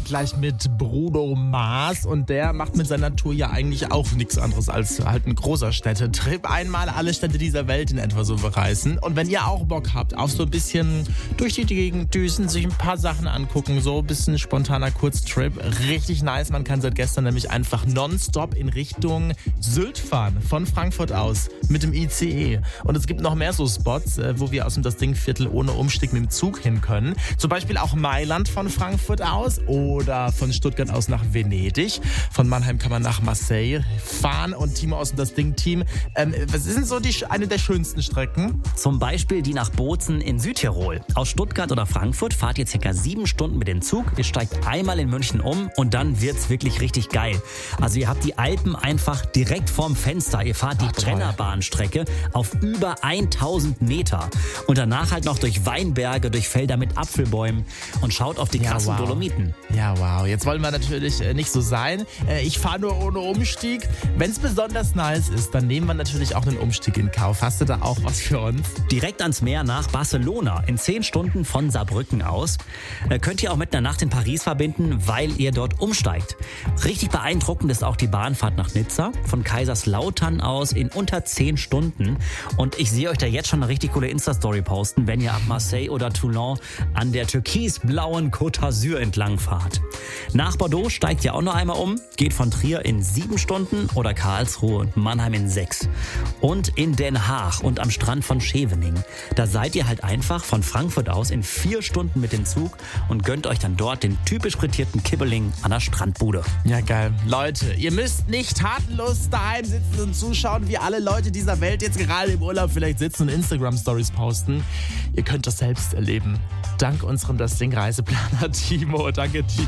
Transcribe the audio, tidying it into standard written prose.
gleich mit Bruno Mars und der macht mit seiner Tour ja eigentlich auch nichts anderes als halt ein großer Städtetrip. Einmal alle Städte dieser Welt in etwa so bereisen. Und wenn ihr auch Bock habt auf so ein bisschen durch die Gegend düsen, sich ein paar Sachen angucken, so ein bisschen spontaner Kurztrip, richtig nice. Man kann seit gestern nämlich einfach nonstop in Richtung Sylt fahren, von Frankfurt aus mit dem ICE. Und es gibt noch mehr so Spots, wo wir aus dem Das-Ding-Viertel ohne Umstieg mit dem Zug hin können. Zum Beispiel auch Mailand von Frankfurt aus oder von Stuttgart aus nach Venedig. Von Mannheim kann man nach Marseille fahren. Und Timo aus dem Das-Ding-Team, was ist denn so eine der schönsten Strecken? Zum Beispiel die nach Bozen in Südtirol. Aus Stuttgart oder Frankfurt fahrt ihr ca. 7 Stunden mit dem Zug. Ihr steigt einmal in München um und dann wird's wirklich richtig geil. Also ihr habt die Alpen einfach direkt vorm Fenster. Ihr fahrt die Brennerbahnstrecke auf über 1000 Meter. Und danach halt noch durch Weinberge, durch Felder mit Apfelbäumen und schaut auf die krassen Dolomiten. Ja, wow. Jetzt wollen wir natürlich nicht so sein. Ich fahre nur ohne Umstieg. Wenn es besonders nice ist, dann nehmen wir natürlich auch einen Umstieg in Kauf. Hast du da auch was für uns? Direkt ans Meer nach Barcelona in 10 Stunden von Saarbrücken aus. Könnt ihr auch mit einer Nacht in Paris verbinden, weil ihr dort umsteigt. Richtig beeindruckend ist auch die Bahnfahrt nach Nizza von Kaiserslautern aus in unter 10 Stunden. Und ich sehe euch da jetzt schon eine richtig coole Insta-Story posten, wenn ihr ab Marseille oder Toulon an der türkisblauen Côte d'Azur entlang fahrt. Nach Bordeaux steigt ihr auch noch einmal um, geht von Trier in 7 Stunden oder Karlsruhe und Mannheim in 6. Und in Den Haag und am Strand von Scheveningen. Da seid ihr halt einfach von Frankfurt aus in 4 Stunden mit dem Zug und gönnt euch dann dort den typisch frittierten Kibbeling an der Strandbude. Ja, geil. Leute, ihr müsst nicht tatenlos daheim sitzen und zuschauen, wie alle Leute dieser Welt jetzt gerade im Urlaub vielleicht sitzen und Instagram-Stories posten. Ihr könnt das selbst erleben. Dank unserem Das-Ding-Reiseplaner Timo. Danke, Timo.